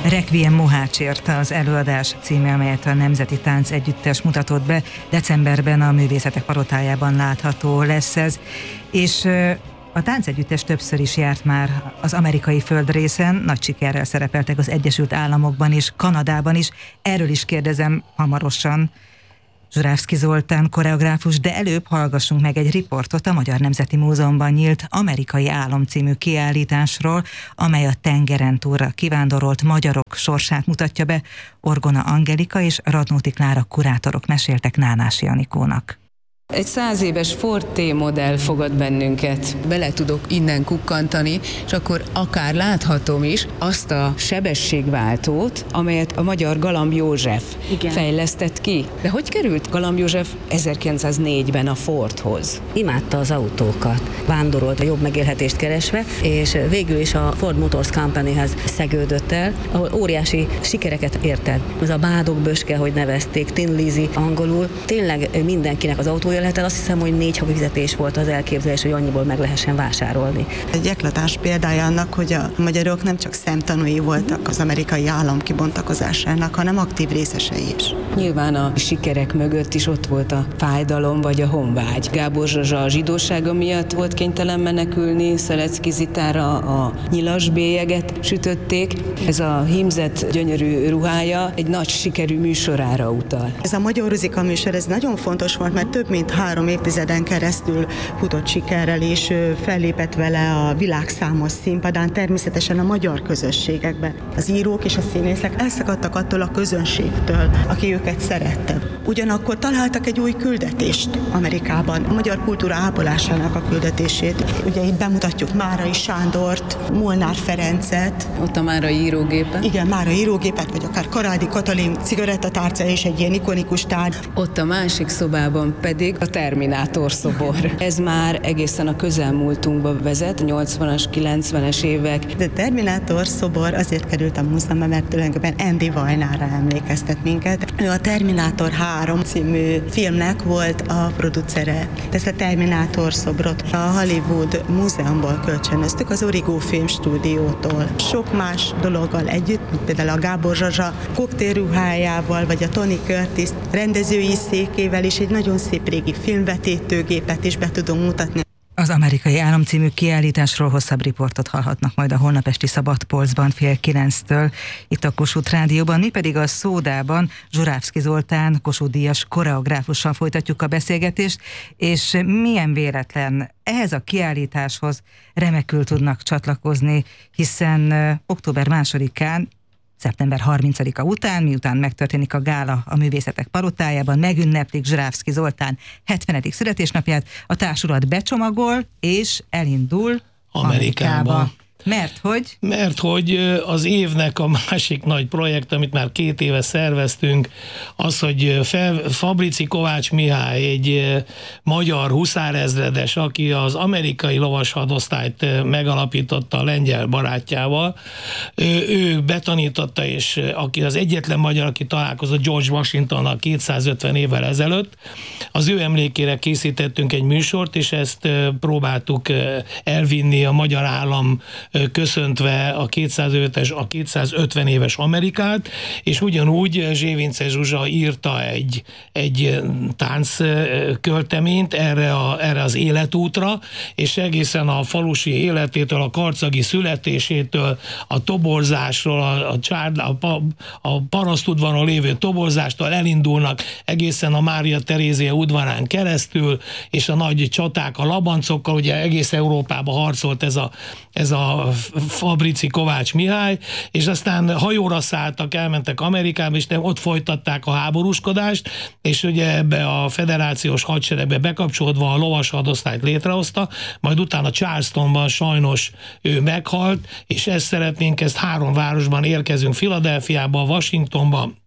Requiem Mohácsért az előadás címe, amelyet a Nemzeti Tánc Együttes mutatott be. Decemberben a Művészetek Palotájában látható lesz ez. És a táncegyüttes többször is járt már az amerikai földrészen, nagy sikerrel szerepeltek az Egyesült Államokban is, Kanadában is. Erről is kérdezem hamarosan Zsurávszky Zoltán koreográfus, de előbb hallgassunk meg egy riportot a Magyar Nemzeti Múzeumban nyílt Amerikai Álom című kiállításról, amely a tengeren túlra kivándorolt magyarok sorsát mutatja be. Orgona Angelika és Radnóti Klára kurátorok meséltek Nánási Anikónak. Egy 100 éves Ford T modell fogad bennünket. Bele tudok innen kukkantani, és akkor akár láthatom is azt a sebességváltót, amelyet a magyar Galamb József fejlesztett ki. De hogy került Galamb József 1904-ben a Fordhoz? Imádta az autókat, vándorolt a jobb megélhetést keresve, és végül is a Ford Motors Companyhez szegődött el, ahol óriási sikereket ért el. Ez a Bádog Böske, hogy nevezték, Tin Lizzy angolul, tényleg mindenkinek az autója lehet el, azt hiszem, hogy 4 havi fizetés volt az elképzelés, hogy annyiból meg lehessen vásárolni. Egy eklatás példája annak, hogy a magyarok nem csak szemtanúi voltak az amerikai állam kibontakozásának, hanem aktív részesei is. Nyilván a sikerek mögött is ott volt a fájdalom vagy a honvágy. Gábor Zsuzsa a zsidósága miatt volt kénytelen menekülni, Szelecki Zitára a nyilas bélyeget sütötték. Ez a hímzett gyönyörű ruhája egy nagy sikerű műsorára utal. Ez a Magyar Ruzika műsor, ez nagyon fontos volt, mert több mint 3 évtizeden keresztül futott sikerrel, és fellépett vele a világ számos színpadán, természetesen a magyar közösségekben. Az írók és a színészek elszakadtak attól a közönségtől, aki őket szerette. Ugyanakkor találtak egy új küldetést Amerikában, a magyar kultúra ápolásának a küldetését. Ugye itt bemutatjuk Márai Sándort, Molnár Ferencet. Ott a Márai írógépet. Igen, Márai írógépet, vagy akár Karádi Katalin cigarettatárca és egy ilyen ikonikus tárgy. Ott a másik szobában pedig a Terminátor szobor. Ez már egészen a közelmúltunkba vezet, 80-as, 90-es évek. De Terminátor szobor azért került a múzeumba, mert tulajdonképpen Andy Vajnára emlékeztet minket. Ő a Terminátor 3 című filmnek volt a producere. Ezt a Terminátor szobrot a Hollywood Múzeumból kölcsönöztük, az Origo Filmstúdiótól. Sok más dologgal együtt, mint például a Gábor Zsuzsa koktélruhájával, vagy a Tony Curtis rendezői székével is egy nagyon szép régi filmvetítőgépet is be tudunk mutatni. Az Amerikai Álom című kiállításról hosszabb riportot hallhatnak majd a holnapesti Szabadpolcban 8:30 itt a Kossuth Rádióban, mi pedig a Szódában Zsurávszky Zoltán Kossuth-díjas koreográfussal folytatjuk a beszélgetést, és milyen véletlen ehhez a kiállításhoz remekül tudnak csatlakozni, hiszen október 2-án szeptember 30-a után, miután megtörténik a gála a Művészetek Palotájában, megünneplik Zsurávszky Zoltán 70. születésnapját, a társulat becsomagol és elindul Amerikába. Mert hogy az évnek a másik nagy projekt, amit már 2 éve szerveztünk, az, hogy Fabrici Kovács Mihály, egy magyar huszárezredes, aki az amerikai lovashadosztályt megalapította a lengyel barátjával, ő betanította, és aki az egyetlen magyar, aki találkozott George Washingtonnal 250 évvel ezelőtt, az ő emlékére készítettünk egy műsort, és ezt próbáltuk elvinni a magyar állam köszöntve a 250 éves Amerikát, és ugyanúgy Zsévince Zsuzsa írta egy tánckölteményt erre az életútra, és egészen a falusi életétől, a karcagi születésétől, a toborzásról, a parasztudvaron lévő toborzástól elindulnak egészen a Mária Terézia udvarán keresztül, és a nagy csaták a labancokkal, ugye egész Európában harcolt ez a Fabrici Kovács Mihály, és aztán hajóra szálltak, elmentek Amerikába, és ott folytatták a háborúskodást, és ugye ebbe a federációs hadseregbe bekapcsolódva a lovas hadosztályt létrehozta, majd utána Charlestonban sajnos ő meghalt, és ezt szeretnénk, 3 városban érkezünk, Philadelphiába, Washingtonba,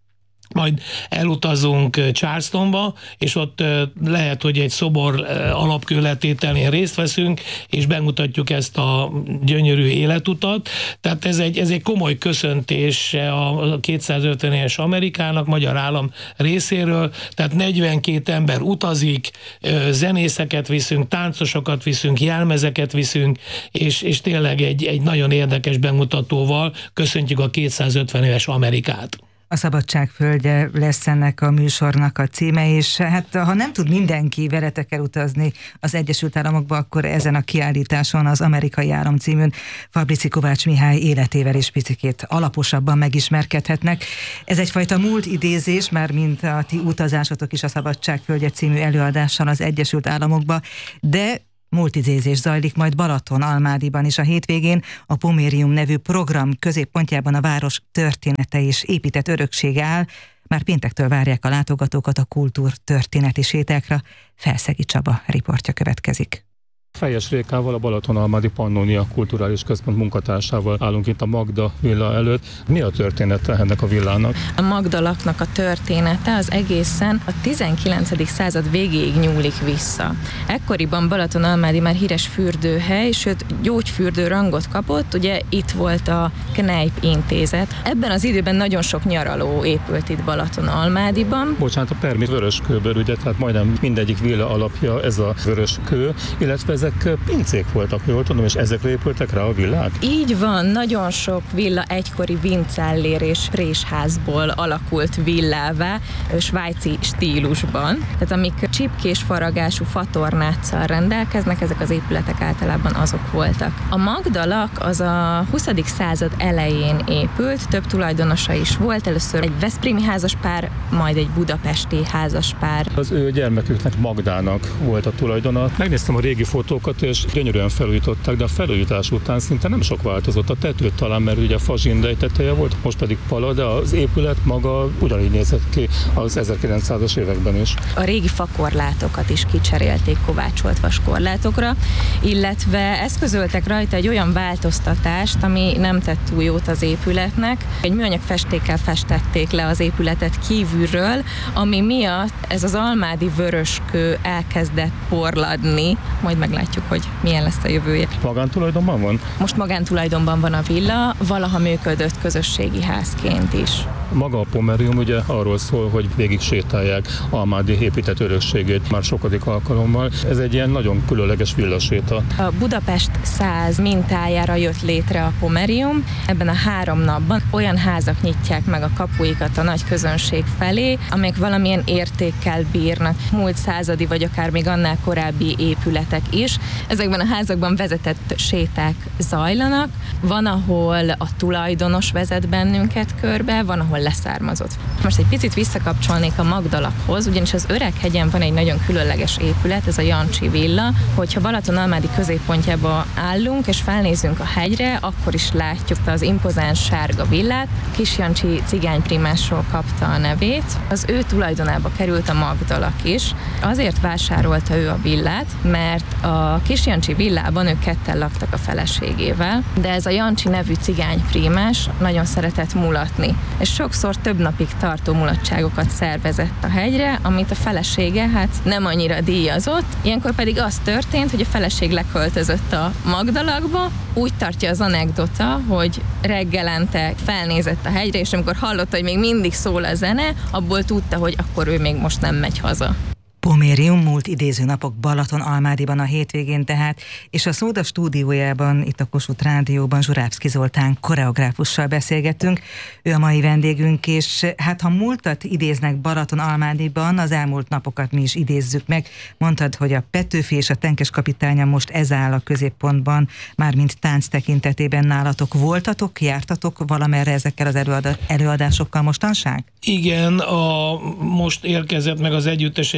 majd elutazunk Charlestonba, és ott lehet, hogy egy szobor alapkőletételén részt veszünk, és bemutatjuk ezt a gyönyörű életutat. Tehát ez egy komoly köszöntés a 250 éves Amerikának, magyar állam részéről. Tehát 42 ember utazik, zenészeket viszünk, táncosokat viszünk, jelmezeket viszünk, és tényleg egy nagyon érdekes bemutatóval köszöntjük a 250 éves Amerikát. A Szabadság földje lesz ennek a műsornak a címe, és hát ha nem tud mindenki veletek elutazni az Egyesült Államokba, akkor ezen a kiállításon, az Amerikai Állam címűn Fabrici Kovács Mihály életével is picikét alaposabban megismerkedhetnek. Ez egyfajta múlt idézés, már mint a ti utazásotok is a Szabadság földje című előadással az Egyesült Államokba, de multidézés zajlik majd Balatonalmádiban is a hétvégén. A Pomérium nevű program középpontjában a város története és épített öröksége áll. Már péntektől várják a látogatókat a kultúrtörténeti sétákra. Felszegi Csaba riportja következik. Fejes Rékával, a Balatonalmádi Pannonia Kulturális Központ munkatársával állunk itt a Magda villa előtt. Mi a története ennek a villának? A Magdalaknak a története az egészen a 19. század végéig nyúlik vissza. Ekkoriban Balatonalmádi már híres fürdőhely, sőt gyógyfürdő rangot kapott, ugye itt volt a Kneipp intézet. Ebben az időben nagyon sok nyaraló épült itt Balatonalmádiban. Bocsánat, a Permit vöröskőből, ugye, tehát majdnem mindegyik villa alapja ez a vöröskő, illetve ezek pincék voltak, jól tudom, és ezekre épültek rá a villák? Így van, nagyon sok villa egykori vincellér és présházból alakult villává, svájci stílusban. Tehát amik csipkés faragású fatornáccal rendelkeznek, ezek az épületek általában azok voltak. A Magdalak az a 20. század elején épült, több tulajdonosa is volt, először egy veszprémi házaspár, majd egy budapesti házaspár. Az ő gyermeküknek, Magdának volt a tulajdona. Megnéztem a régi fotókat, és gyönyörűen felújították, de a felújítás után szinte nem sok változott. A tetőt talán, mert ugye fazsindai teteje volt, most pedig pala, de az épület maga ugyanígy nézett ki az 1900-as években is. A régi fakorlátokat is kicserélték kovácsolt vaskorlátokra, illetve eszközöltek rajta egy olyan változtatást, ami nem tett túl jót az épületnek. Egy műanyag festékkel festették le az épületet kívülről, ami miatt ez az almádi vöröskő elkezdett porladni, majd meglátjuk, hogy milyen lesz a jövője. Magántulajdonban van? Most magántulajdonban van a villa, valaha működött közösségi házként is. Maga a Pomerium ugye arról szól, hogy végig sétálják Almádi épített örökségét már sokadik alkalommal. Ez egy ilyen nagyon különleges villaséta. A Budapest 100 mintájára jött létre a Pomerium. Ebben a 3 napban olyan házak nyitják meg a kapuikat a nagy közönség felé, amelyek valamilyen értékkel bírnak. Múlt századi vagy akár még annál korábbi épületek is. Ezekben a házakban vezetett séták zajlanak. Van, ahol a tulajdonos vezet bennünket körbe, van, ahol leszármazott. Most egy picit visszakapcsolnék a Magdalakhoz, ugyanis az Öreghegyen van egy nagyon különleges épület, ez a Jancsi villa. Hogyha Balatonalmádi középpontjába állunk, és felnézünk a hegyre, akkor is látjuk az impozáns sárga villát. Kis Jancsi cigányprímásról kapta a nevét. Az ő tulajdonába került a Magdalak is. Azért vásárolta ő a villát, mert a Kis Jancsi villában ők ketten laktak a feleségével, de ez a Jancsi nevű cigányprímás nagyon szeretett mulatni, és sokszor több napig tartó mulatságokat szervezett a hegyre, amit a felesége hát nem annyira díjazott. Ilyenkor pedig az történt, hogy a feleség leköltözött a Magdalakba. Úgy tartja az anekdota, hogy reggelente felnézett a hegyre, és amikor hallotta, hogy még mindig szól a zene, abból tudta, hogy akkor ő még most nem megy haza. Pomérium múlt idéző napok Balatonalmádiban a hétvégén tehát, és a Szóda stúdiójában, itt a Kossuth Rádióban Zsurávszky Zoltán koreográfussal beszélgettünk. Ő a mai vendégünk, és hát ha múltat idéznek Balatonalmádiban, az elmúlt napokat mi is idézzük meg. Mondtad, hogy a Petőfi és a Tenkes kapitánya most ez áll a középpontban, mármint tánc tekintetében nálatok. Voltatok, jártatok valamerre ezekkel az előadásokkal mostanság? Igen, most érkezett meg az együttes egy erdélyi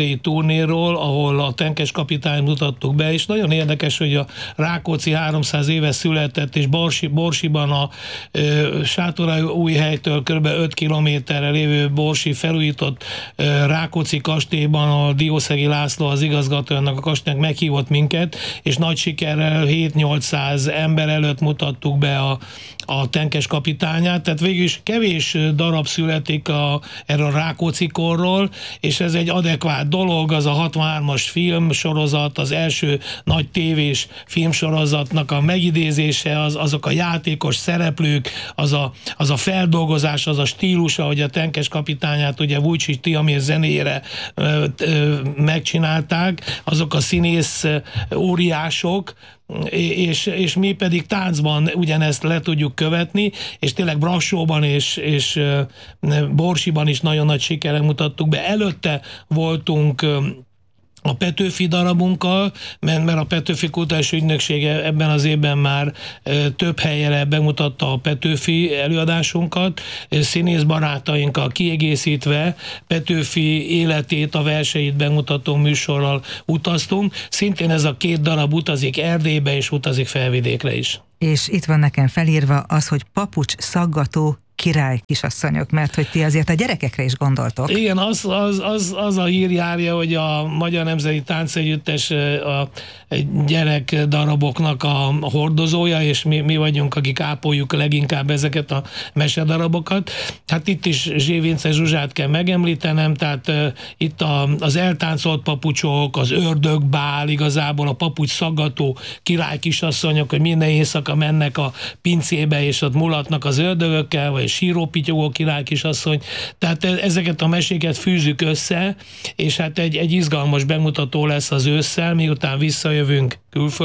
zenei turnéról, ahol a Tenkes kapitányt mutattuk be, és nagyon érdekes, hogy a Rákóczi 300 éve született, és Borsiban a Sátorújhelytől kb. 5 kilométerre lévő borsi felújított Rákóczi kastélyban, ahol Diószegi László, az igazgatójának a kastélynak meghívott minket, és nagy sikerrel 7-800 ember előtt mutattuk be a Tenkes kapitányát, tehát végül is kevés darab születik erről a Rákóczi korról, és ez egy adekvát dolog, az a 63-as filmsorozat, az első nagy tévés filmsorozatnak a megidézése, azok a játékos szereplők, az a feldolgozás, az a stílusa, hogy a Tenkes kapitányát ugye Vujcsics Tihamér zenéjére megcsinálták, azok a színész óriások, és mi pedig táncban ugyanezt le tudjuk követni, és tényleg Brassóban és Borsiban is nagyon nagy sikerrel mutattuk be. Előtte voltunk a Petőfi darabunkkal, mert a Petőfi Kulturális Ügynöksége ebben az évben már több helyre bemutatta a Petőfi előadásunkat, színész barátainkkal kiegészítve Petőfi életét, a verseit bemutató műsorral utaztunk. Szintén ez a 2 darab utazik Erdélybe és utazik Felvidékre is. És itt van nekem felírva az, hogy papucs szaggató király kisasszonyok, mert hogy ti azért a gyerekekre is gondoltok. Igen, az a hír járja, hogy a Magyar Nemzeti Táncegyüttes a gyerek daraboknak a hordozója, és mi vagyunk, akik ápoljuk leginkább ezeket a mesedarabokat. Hát itt is Zsévince Zsuzsát kell megemlítenem, tehát itt az eltáncolt papucsok, az ördögbál, igazából a papucs szaggató király kisasszonyok, hogy minden éjszaka mennek a pincébe, és ott mulatnak az ördögökkel, vagy sírópityogó király kisasszony. Tehát ezeket a meséket fűzzük össze, és hát egy izgalmas bemutató lesz az ősszel, miután visszajövünk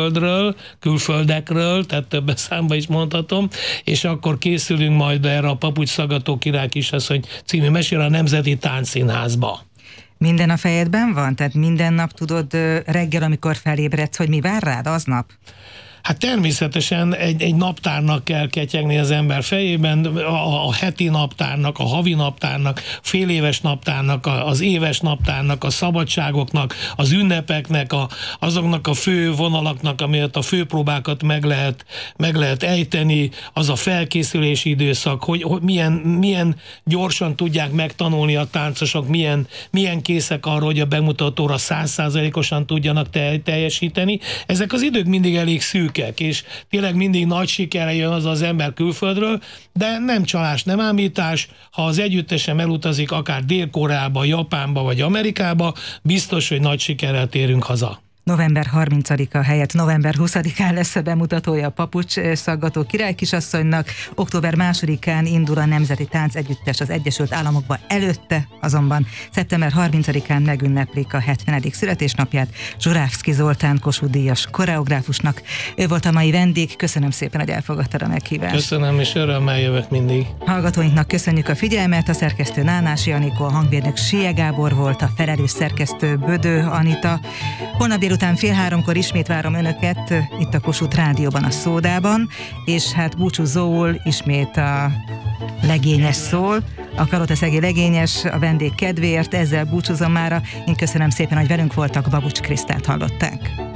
külföldekről, tehát többes számba is mondhatom, és akkor készülünk majd erre a Papucs szaggató király kisasszony című mesére a Nemzeti Táncszínházba. Minden a fejedben van? Tehát minden nap tudod reggel, amikor felébredsz, hogy mi vár rád aznap? Hát természetesen egy naptárnak kell ketyegni az ember fejében, a heti naptárnak, a havi naptárnak, féléves naptárnak, az éves naptárnak, a szabadságoknak, az ünnepeknek, azoknak a fő vonalaknak, amelyet a főpróbákat meg lehet ejteni, az a felkészülési időszak, hogy milyen gyorsan tudják megtanulni a táncosok, milyen készek arra, hogy a bemutatóra 100%-osan tudjanak teljesíteni. Ezek az idők mindig elég szűk, és tényleg mindig nagy sikerre jön az ember külföldről, de nem csalás, nem ámítás, ha az együttesen elutazik akár Dél-Koreába, Japánba vagy Amerikába, biztos, hogy nagy sikerrel térünk haza. November 30-a helyett november 20-án lesz a bemutatója a Papucs szaggató király kisasszonynak, október 2-án indul a Nemzeti Táncegyüttes az Egyesült Államokba, előtte azonban szeptember 30-án megünneplik a 70. születésnapját Zsurávszky Zoltán Kossuth-díjas koreográfusnak. Ő volt a mai vendég, köszönöm szépen, hogy elfogadtad a meghívást. Köszönöm, és örömmel jövök mindig. Hallgatóinknak köszönjük a figyelmet, a szerkesztő Nánási Anikó, a hangmérnök Sie Gábor volt, a felelős szerkesztő Bödő Anita. Holnap délután 2:30 ismét várom önöket itt a Kossuth Rádióban, a Szódában, és hát búcsúzóul ismét a legényes szól, a Kalotaszegi legényes a vendég kedvéért, ezzel búcsúzom mára. Én köszönöm szépen, hogy velünk voltak, Babucs Krisztát hallották.